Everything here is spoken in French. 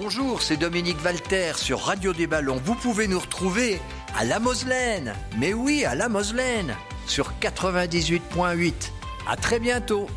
Bonjour, c'est Dominique Walter sur Radio des Ballons. Vous pouvez nous retrouver à La Moselaine. Mais oui, à La Moselaine, sur 98.8. À très bientôt.